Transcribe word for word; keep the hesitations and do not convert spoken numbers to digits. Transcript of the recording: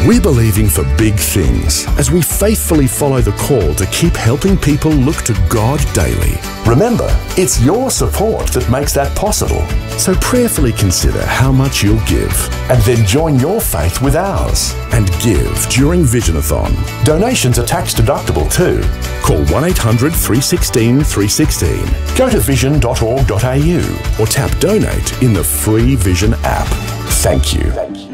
We're believing for big things as we faithfully follow the call to keep helping people look to God daily. Remember, it's your support that makes that possible. So prayerfully consider how much you'll give And then join your faith with ours. and give during Visionathon. Donations are tax deductible too. Call one eight hundred, three one six, three one six Go to vision dot org dot a u. or tap donate in the free Vision app. Thank you. Thank you.